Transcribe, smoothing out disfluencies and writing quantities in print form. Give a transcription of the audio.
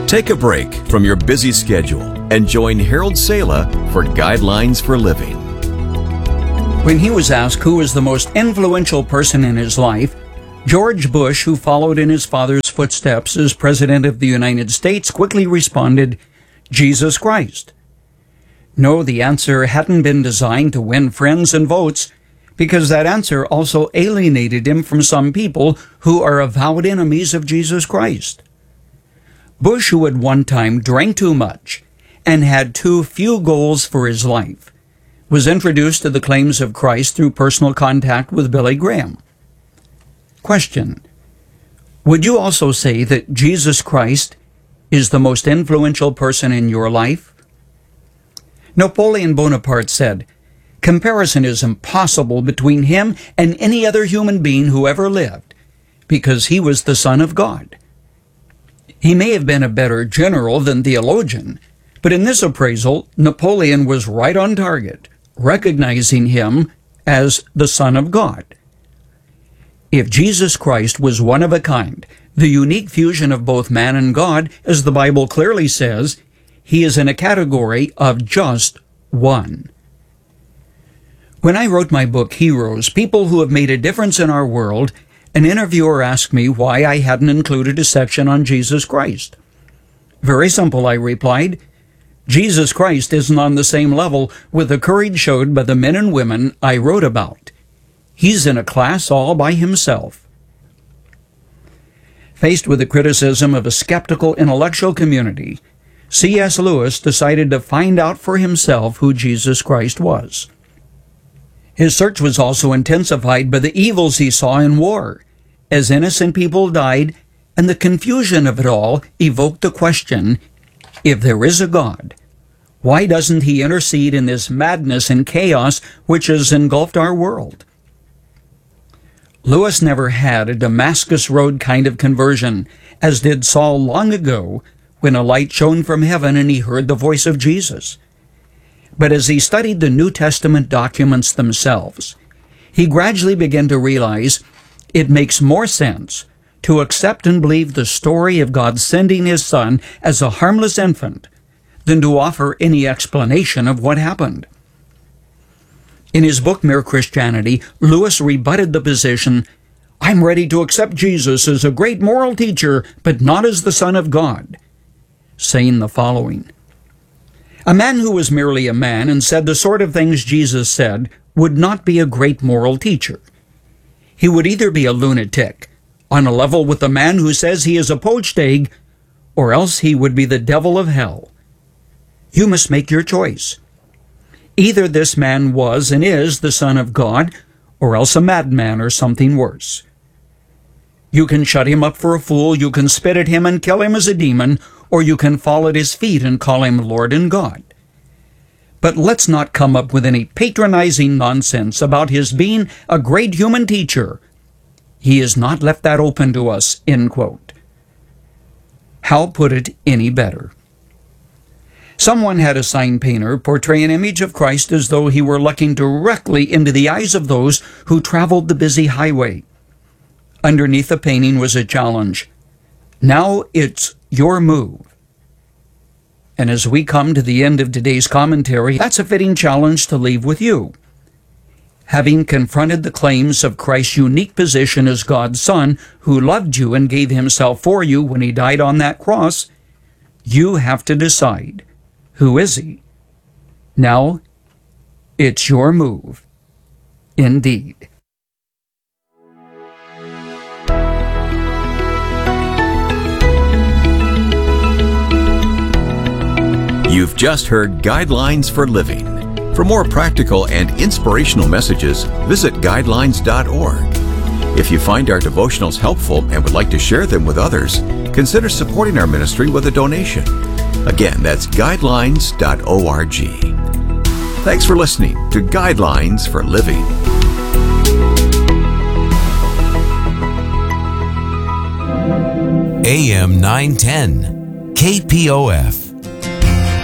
Take a break from your busy schedule and join Harold Sala for Guidelines for Living. When he was asked who was the most influential person in his life, George Bush, who followed in his father's footsteps as President of the United States, quickly responded, Jesus Christ. No, the answer hadn't been designed to win friends and votes, because that answer also alienated him from some people who are avowed enemies of Jesus Christ. Bush, who at one time drank too much and had too few goals for his life, was introduced to the claims of Christ through personal contact with Billy Graham. Question: would you also say that Jesus Christ is the most influential person in your life? Napoleon Bonaparte said, "Comparison is impossible between him and any other human being who ever lived, because he was the Son of God." He may have been a better general than theologian, but in this appraisal, Napoleon was right on target, recognizing him as the Son of God. If Jesus Christ was one of a kind, the unique fusion of both man and God, as the Bible clearly says, he is in a category of just one. When I wrote my book, Heroes, People Who Have Made a Difference in Our World, an interviewer asked me why I hadn't included a section on Jesus Christ. Very simple, I replied. Jesus Christ isn't on the same level with the courage showed by the men and women I wrote about. He's in a class all by himself. Faced with the criticism of a skeptical intellectual community, C.S. Lewis decided to find out for himself who Jesus Christ was. His search was also intensified by the evils he saw in war, as innocent people died, and the confusion of it all evoked the question, if there is a God, why doesn't he intercede in this madness and chaos which has engulfed our world? Lewis never had a Damascus Road kind of conversion, as did Saul long ago, when a light shone from heaven and he heard the voice of Jesus. But as he studied the New Testament documents themselves, he gradually began to realize it makes more sense to accept and believe the story of God sending his Son as a harmless infant than to offer any explanation of what happened. In his book, Mere Christianity, Lewis rebutted the position, "I'm ready to accept Jesus as a great moral teacher, but not as the Son of God," saying the following: "A man who was merely a man and said the sort of things Jesus said would not be a great moral teacher. He would either be a lunatic, on a level with the man who says he is a poached egg, or else he would be the devil of hell. You must make your choice. Either this man was and is the Son of God, or else a madman or something worse. You can shut him up for a fool, you can spit at him and kill him as a demon, or you can fall at his feet and call him Lord and God. But let's not come up with any patronizing nonsense about his being a great human teacher. He has not left that open to us," end quote. How put it any better? Someone had a sign painter portray an image of Christ as though he were looking directly into the eyes of those who traveled the busy highway. Underneath the painting was a challenge. Now it's your move. And as we come to the end of today's commentary, that's a fitting challenge to leave with you. Having confronted the claims of Christ's unique position as God's Son, who loved you and gave himself for you when he died on that cross, you have to decide, who is he? Now, it's your move. Indeed. You've just heard Guidelines for Living. For more practical and inspirational messages, visit guidelines.org. If you find our devotionals helpful and would like to share them with others, consider supporting our ministry with a donation. Again, that's guidelines.org. Thanks for listening to Guidelines for Living. AM 910, KPOF.